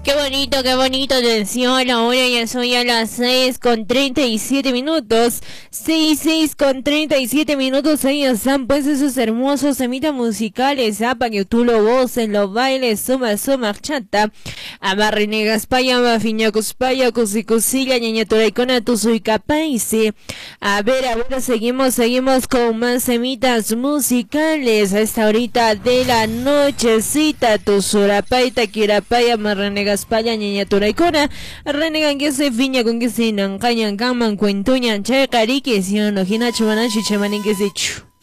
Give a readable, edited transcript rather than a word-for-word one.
qué bonito, atención, ahora ya soy a las 6:37 minutos, 6:37 minutos, ahí están pues esos hermosos semitas musicales, para que tú lo goces, lo bailes, suma, chata, amarre negas paya, mafiñacos paya, cosicosilla, ñañatura icona, tu soy capaz, a ver, seguimos con más semitas musicales, a esta horita de la nochecita, tu surapaita, kirapaya, marrenegas Paya, ñaña turaikona, renegan que se fiña con que se nancañan caman cuentuñan che carique si no hina chumanachi chemanin que se chu.